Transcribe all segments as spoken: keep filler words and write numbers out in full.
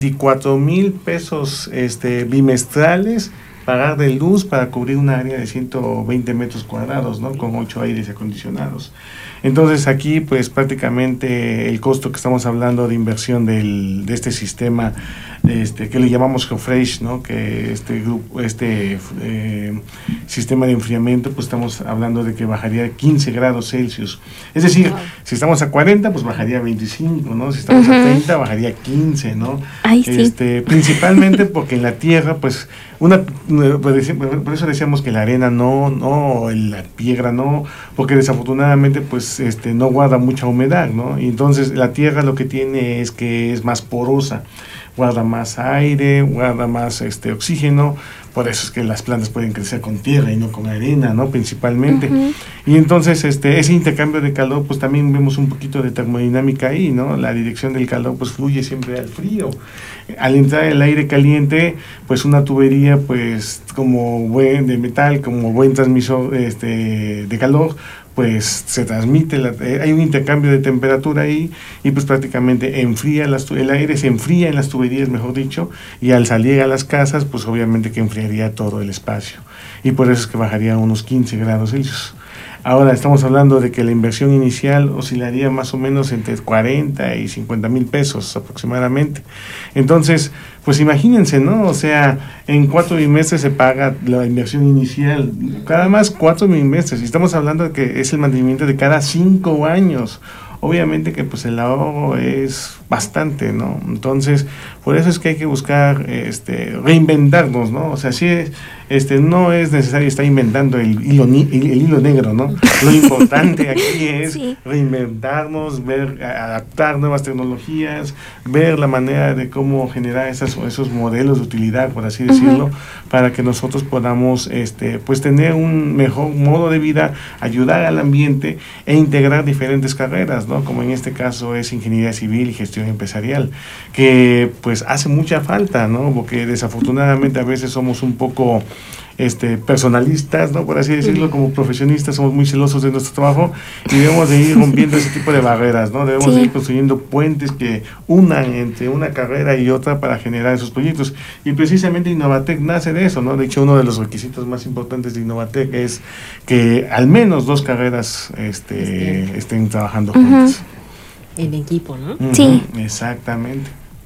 veinticuatro mil pesos este, bimestrales pagar de luz para cubrir un área de ciento veinte metros cuadrados, ¿no? Con ocho aires acondicionados. Entonces aquí pues prácticamente el costo que estamos hablando de inversión del, de este sistema este, que le llamamos GeoFresh, ¿no? Que este grupo, este eh, sistema de enfriamiento, pues estamos hablando de que bajaría quince grados Celsius. Es decir, wow. Si estamos a cuarenta, pues bajaría veinticinco, ¿no? Si estamos uh-huh. a treinta, bajaría quince, ¿no? Ay, sí. Este, principalmente porque en la tierra, pues, una por eso decíamos que la arena no, no, la piedra no, porque desafortunadamente, pues, este, no guarda mucha humedad, ¿no? Y entonces la tierra lo que tiene es que es más porosa, guarda más aire, guarda más este oxígeno, por eso es que las plantas pueden crecer con tierra y no con arena, ¿no? Principalmente. Uh-huh. Y entonces este ese intercambio de calor, pues también vemos un poquito de termodinámica ahí, ¿no? La dirección del calor pues fluye siempre al frío. Al entrar el aire caliente, pues una tubería pues como buen de metal, como buen transmisor este de calor, pues se transmite, la, eh, hay un intercambio de temperatura ahí y pues prácticamente enfría las, el aire se enfría en las tuberías, mejor dicho, y al salir a las casas, pues obviamente que enfriaría todo el espacio y por eso es que bajaría unos quince grados Celsius. Ahora estamos hablando de que la inversión inicial oscilaría más o menos entre cuarenta y cincuenta mil pesos aproximadamente. Entonces, pues imagínense, ¿no? O sea, en cuatro bimestres se paga la inversión inicial, cada más cuatro bimestres, y estamos hablando de que es el mantenimiento de cada cinco años. Obviamente que pues el ahorro es bastante, ¿no? Entonces, por eso es que hay que buscar este reinventarnos, ¿no? O sea, sí es, este no es necesario estar inventando el hilo ni, el, el hilo negro, ¿no? Lo importante aquí es sí. reinventarnos, ver, adaptar nuevas tecnologías, ver la manera de cómo generar esas, esos modelos de utilidad, por así decirlo, uh-huh. para que nosotros podamos este pues tener un mejor modo de vida, ayudar al ambiente e integrar diferentes carreras, ¿no? Como en este caso es ingeniería civil y gestión empresarial, que pues hace mucha falta, ¿no? Porque desafortunadamente a veces somos un poco este personalistas, ¿no? Por así decirlo, como profesionistas somos muy celosos de nuestro trabajo y debemos de ir rompiendo ese tipo de barreras, ¿no? Debemos sí. de ir construyendo puentes que unan entre una carrera y otra para generar esos proyectos. Y precisamente Innovatec nace de eso, ¿no? De hecho, uno de los requisitos más importantes de Innovatec es que al menos dos carreras este, sí. estén trabajando uh-huh. juntas. En equipo, ¿no? Uh-huh. Sí. Exactamente.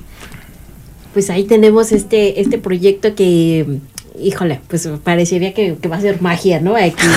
Pues ahí tenemos este, este proyecto que... Híjole, pues parecería que, que va a ser magia, ¿no? Aquí.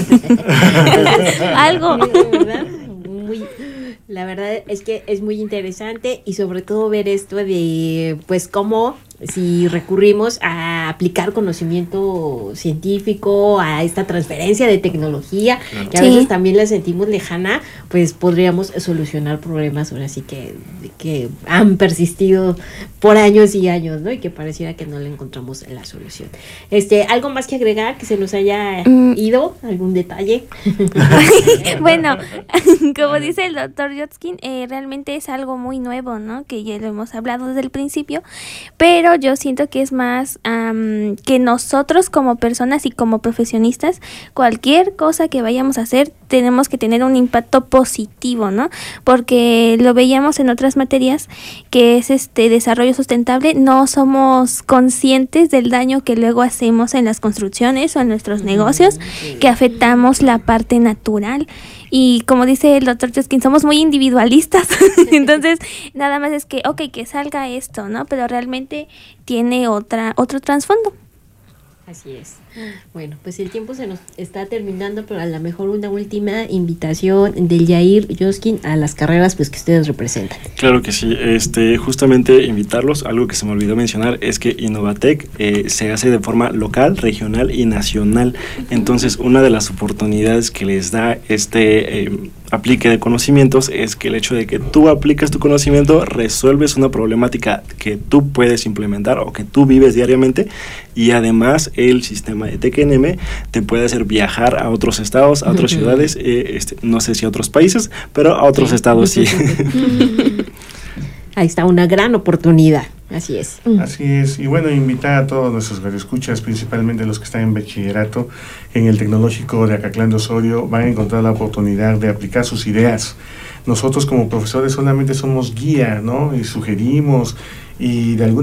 Algo. ¿Verdad? Muy, la verdad es que es muy interesante y sobre todo ver esto de, pues, cómo si recurrimos a aplicar conocimiento científico, a esta transferencia de tecnología, claro. que a veces sí. también la sentimos lejana, pues podríamos solucionar problemas ahora sí que, que han persistido por años y años, ¿no? Y que pareciera que no le encontramos la solución. Este, ¿algo más que agregar que se nos haya mm. ido? ¿Algún detalle? Bueno, como dice el doctor Jotkin, eh, realmente es algo muy nuevo, ¿no? Que ya lo hemos hablado desde el principio, pero Pero yo siento que es más um, que nosotros como personas y como profesionistas, cualquier cosa que vayamos a hacer, tenemos que tener un impacto positivo, ¿no? Porque lo veíamos en otras materias, que es este desarrollo sustentable, no somos conscientes del daño que luego hacemos en las construcciones o en nuestros negocios, que afectamos la parte natural. Y como dice el doctor Jotkin, somos muy individualistas, entonces nada más es que, ok, que salga esto, ¿no? Pero realmente tiene otra otro trasfondo. Así es. Bueno, pues el tiempo se nos está terminando, pero a lo mejor una última invitación del Yair Jotkin a las carreras pues que ustedes representan. Claro que sí, este justamente invitarlos. Algo que se me olvidó mencionar es que Innovatec eh, se hace de forma local, regional y nacional. Entonces, una de las oportunidades que les da este eh, aplique de conocimientos es que el hecho de que tú aplicas tu conocimiento, resuelves una problemática que tú puedes implementar o que tú vives diariamente, y además el sistema de T K N M te puede hacer viajar a otros estados, a otras ciudades, eh, este, no sé si a otros países, pero a otros estados sí. Ahí está una gran oportunidad. Así es. Así es. Y bueno, invitar a todos nuestros radioescuchas, principalmente los que están en bachillerato, en el Tecnológico de Acatlán de Osorio, van a encontrar la oportunidad de aplicar sus ideas. Nosotros como profesores solamente somos guía, ¿no? Y sugerimos y de alguna